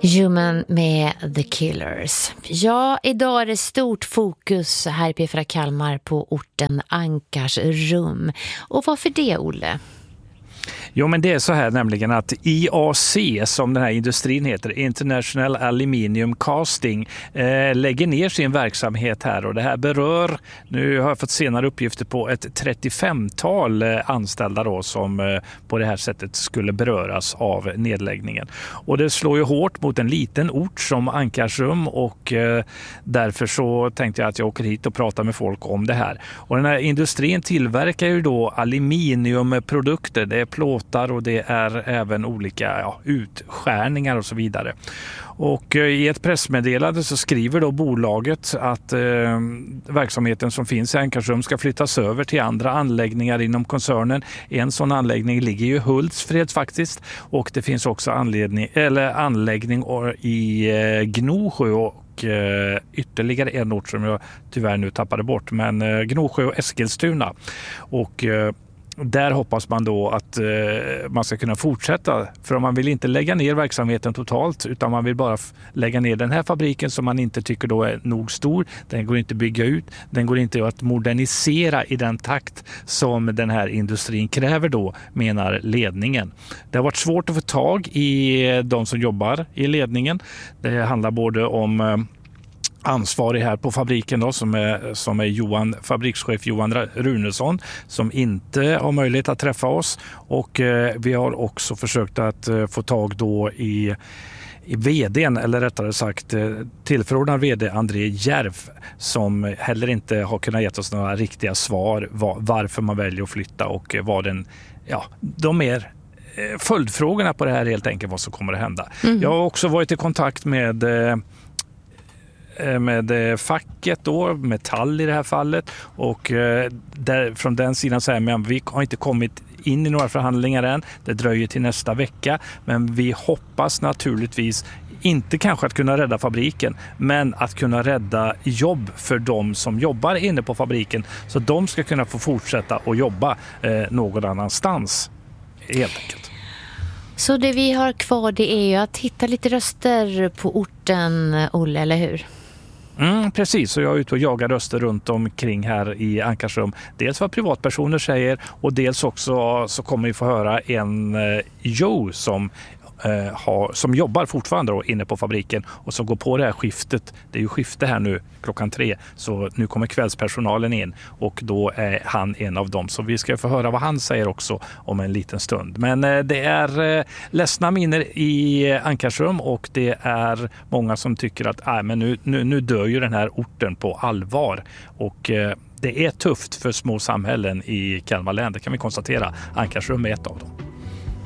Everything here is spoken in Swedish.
Human med The Killers. Ja, idag är det stort fokus här i P4 Kalmar på orten Ankarsrum. Och varför det, Olle? Jo, men det är så här nämligen att IAC, som den här industrin heter, International Aluminium Casting, lägger ner sin verksamhet här, och det här berör, nu har jag fått senare uppgifter på, ett 35-tal anställda då, som på det här sättet skulle beröras av nedläggningen. Och det slår ju hårt mot en liten ort som Ankarsrum, och därför så tänkte jag att jag åker hit och pratar med folk om det här. Och den här industrin tillverkar ju då aluminiumprodukter, det är plåtar och det är även olika utskärningar och så vidare. Och i ett pressmeddelande så skriver då bolaget att verksamheten som finns i Ankarsrum ska flyttas över till andra anläggningar inom koncernen. En sån anläggning ligger ju i Hultsfred faktiskt, och det finns också anläggning i Gnosjö och ytterligare en ort som jag tyvärr nu tappade bort, men Gnosjö och Eskilstuna. Och där hoppas man då att man ska kunna fortsätta, för man vill inte lägga ner verksamheten totalt, utan man vill bara lägga ner den här fabriken som man inte tycker då är nog stor. Den går inte att bygga ut, den går inte att modernisera i den takt som den här industrin kräver då, menar ledningen. Det har varit svårt att få tag i de som jobbar i ledningen. Det handlar både om ansvarig här på fabriken då, som är fabrikschef Johan Runesson, som inte har möjlighet att träffa oss, och vi har också försökt att få tag då i vdn, eller rättare sagt tillförordnad vd André Järv, som heller inte har kunnat ge oss några riktiga svar varför man väljer att flytta, och vad de mer följdfrågorna på det här, helt enkelt vad som kommer att hända. Jag har också varit i kontakt med facket då, Metall i det här fallet, och från den sidan säger man, vi har inte kommit in i några förhandlingar än, det dröjer till nästa vecka, men vi hoppas naturligtvis inte kanske att kunna rädda fabriken, men att kunna rädda jobb för de som jobbar inne på fabriken, så de ska kunna få fortsätta att jobba någon annanstans, helt enkelt. Så det vi har kvar, det är ju att hitta lite röster på orten, Olle, eller hur? Precis, så jag är ute och jagar röster runt omkring här i Ankarsrum. Dels vad privatpersoner säger, och dels också så kommer vi få höra en Joe som jobbar fortfarande då inne på fabriken, och så går på det här skiftet. Det är ju skifte här nu 3:00, så nu kommer kvällspersonalen in, och då är han en av dem. Så vi ska få höra vad han säger också om en liten stund. Men det är ledsna miner i Ankarsrum, och det är många som tycker att men nu dör ju den här orten på allvar, och det är tufft för små samhällen i Kalmar län, det kan vi konstatera. Ankarsrum är ett av dem.